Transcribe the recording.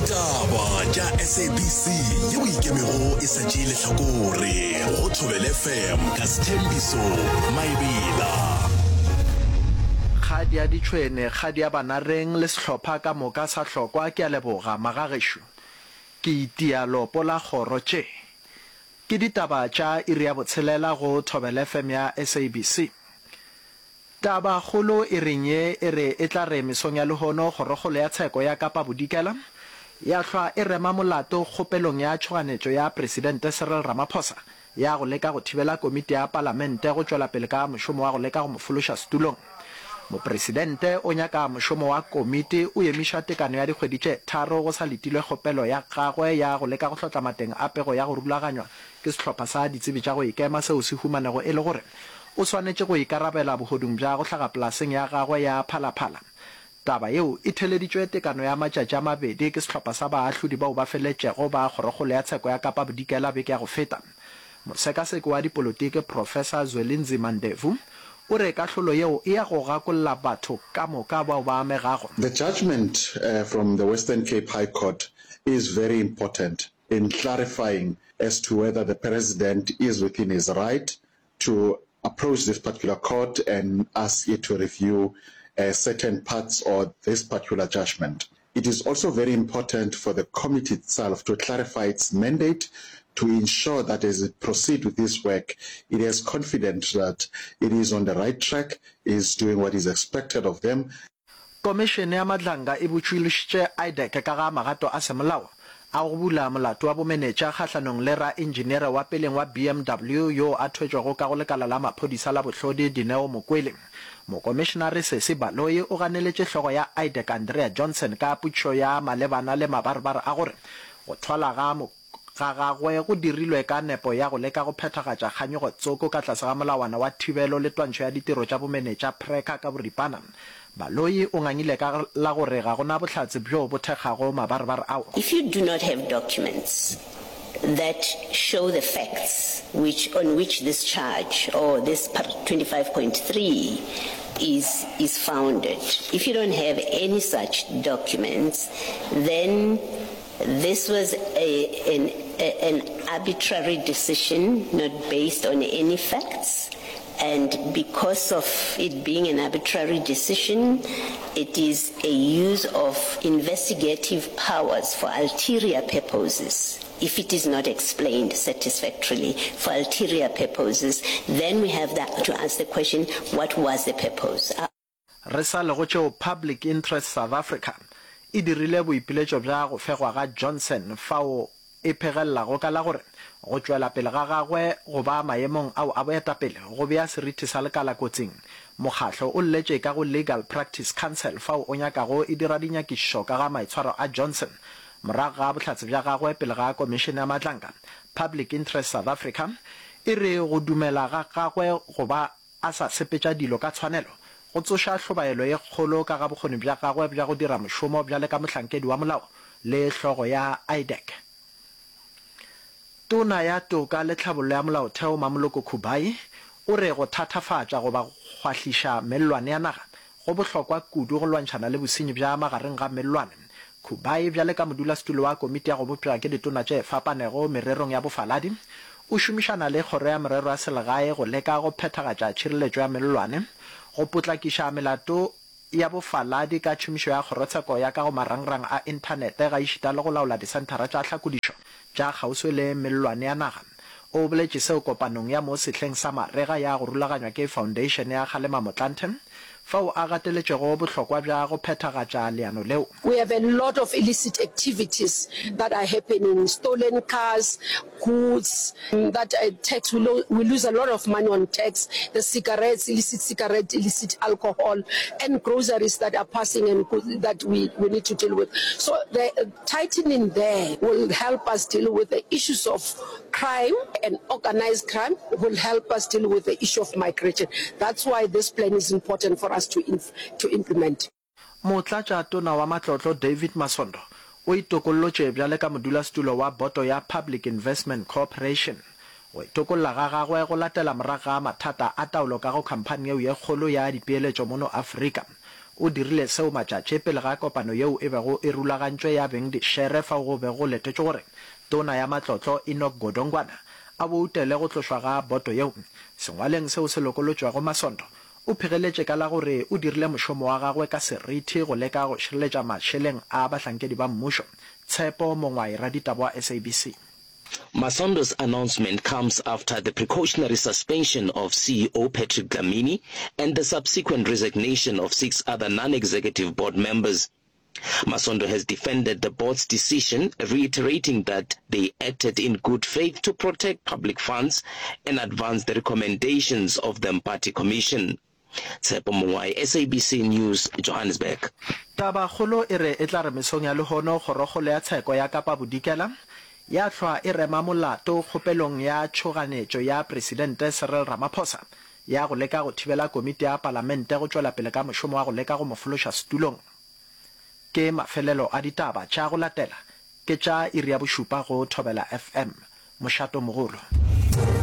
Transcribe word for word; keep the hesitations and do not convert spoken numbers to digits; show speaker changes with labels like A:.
A: Ditaba tša S A B C yeo ikemego e sa tšee lehlakore go Thobela F M ka Sthembiso Maebela.
B: Kgadi ya ditšhwene kgadi ya banareng le sehlopha ka moka sa hlokwa ke a leboga magagesho ke itia lopo la kgoro tše ke ditaba tša iri ya botshelela go Thobela F M ya S A B C. Taba kgolo e renye e re e tla re mesong ya lehono kgorokgolo ya tsheko ya Kapa Bodikela ya hlwa e rema molato kgopelong ya tšhoganetšo ya presidente Cyril Ramaphosa ya go leka go thibela komiti ya palamente go tšwela pele ka mošomo wa go leka go mo fološa setulong. Mopresidente o nyaka mošomo wa komiti o emiša tekano ya dikgwedi tše tharo go sa letilwe kgopelo ya gagwe ya go leka go hlotla mateng a pego ya go rulaganywa ke sehlopha sa ditsebi tša go ikema seo se humanego e le gore o swanetše go ikarabela bohodung bja go hlaga polaseng ya gagwe ya phalaphala. Taba yeo e theleditšwe tekano ya matšatši a mabedi ke sehlopha sa baahlodi bao ba feletšego ba kgorokgolo ya tsheko ya Kapa Bodikela beke ya go feta. Mosekaseki wa dipolotiki Professor Zwelinzima Mandevu o re kahlolo yeo e ya go gakolla batho ka moka bao ba amegago.
C: The judgment uh, from the Western Cape High Court is very important in clarifying as to whether the president is within his right to approach this particular court and ask it to review uh, certain parts of this particular judgment. It is also very important for the committee itself to clarify its mandate to ensure that as it proceeds with this work, it is confident that it is on the right track, is doing what is expected of them.
B: Commission ya Madlanga e butšwilešitše I D E C ka ga magato a semolao a go bula molato wa bomenetša kgahlanong le ra engineer wa peleng wa B M W yo a thwetšwago ka go lekala la maphodisa la bohlodi Dineo Mokwele. Mokomishenare Sesi Baloyi o ganeletše hlogo ya I D E C Andrea Johnson ka putšo ya malebana le mabarabara a gore go thwala ga mo ga gagwe go dirilwe ka nepo ya go leka go phethagatša kganyego tsoko ka tlase ga molawana wa thibelo le twantšho ya ditiro tša bomenetša preka ka boripana. Baloyi o ngangile ka la gore ga gona bohlatse bjo bo thekgago mabarabara ao.
D: If you do not have documents that show the facts which on which this charge or this part twenty-five point three is is founded, if you don't have any such documents, then this was a, an, a, an arbitrary decision not based on any facts, and because of it being an arbitrary decision, it is a use of investigative powers for ulterior purposes. If it is not explained satisfactorily for ulterior purposes, then we have that to ask the question, what was the purpose?
B: Resale go tšeo Public Interest South Africa e dirile boipiletšo bja go fegwa ga Johnson fao e phegellago ka la gore go tšwela pele ga gagwe go ba maemong ao a boetapele go bea seriti sa lekala kotsing. Mokgatlo o lletše ka go Legal Practice Council fao o nyakago e dira dinyakišo ka ga maitshwaro a Johnson morago ga bohlatse bja gagwe pele ga Komishene ya Matlanka. Public Interest South Africa e re go dumela ga gagwe go ba a sa sepetša dilo ka tshwanelo go tsoša hlobaelo ye kgolo ka ga bokgoni bja gagwe bja go dira mošomo bja le ka mohlankedi wa molao le hlogo ya I D E C. Tona ya toka le tlhabollo ya molaotheo Mamoloko Khubai o re go thathafatša go ba kgwahliša mellwane ya naga go bohlokwa kudu go lwantšhana le bosenyi bja magareng ga mellwane. Khubai bja le ka modulasetulo wa komiti ya go bopša ke ditona tše fapanego mererong ya bofaladi o šomišana le kgoro ya merero ya selegae go leka go phethagatša tšhireletšo ya mellwane go potlakiša melato ya bofaladi ka tšhomišo ya kgorotsheko ya ka go marangrang a inthanete ga išita le go laola disentara tša tlhakodišo tša kgauswi le mellwane ya naga. O boletše seo kopanong ya mo sehleng sa marega ya go rulaganywa ke foundation ya Kgalema Motlanthe fao a gateletšego bohlokwa bja go phethagatša leano leo.
E: We have a lot of illicit activities that are happening, stolen cars, goods, that uh, tax, we, lo we lose a lot of money on tax, the cigarettes, illicit cigarette, illicit alcohol, and groceries that are passing and that we, we need to deal with. So the uh, tightening there will help us deal with the issues of crime, and organized crime will help us deal with the issue of migration. That's why this plan is important for us to, inf to implement.
B: Motlatša tona wa matlotlo David Masondo o itokollotše bjale ka modulasetulo wa boto ya Public Investment Corporation. O itokolla ga gagwe go latela morago ga mathata a taolo ka go khamphane eo ye kgolo ya dipeeletšo mono Afrika. o dirile seo matšatši pele ga kopano yeo e bego e rulagantšwe ya beng dišere fa go be go letetše gore tona ya matlotlo Enoch Godongwana a boutele go tlošwa ga boto yeo. Sengwaleng seo se lokolotšwago Masondo o phegeletše ka la gore o dirile mošomo wa gagwe ka seriti go leka go šireletša matšheleng a bahlankedi ba mmušo. Tshepo Mongwai, raditaba S A B C.
F: Masondo's announcement comes after the precautionary suspension of C E O Patrick Dlamini and the subsequent resignation of six other non-executive board members. Masondo has defended the board's decision, reiterating that they acted in good faith to protect public funds and advance the recommendations of the Party Commission. Tshepo Mongwai, S A B C News, Johannesburg.
B: Taba kholo e re e tla re mesong ya lehono gorogolo ya tsheko ya Kapa Bodikela ya tlhwa e rema molato kgopelong ya tšhoganetšo ya Presidente Cyril Ramaphosa ya go leka go thibela komiti ya palamente go tšwela pele ka mošomo wa go leka go mofološa setulong. Ke mafelelo a ditaba tša go latela ke tša iri ya bošupa go Thobela F M. Mošato Mogolo.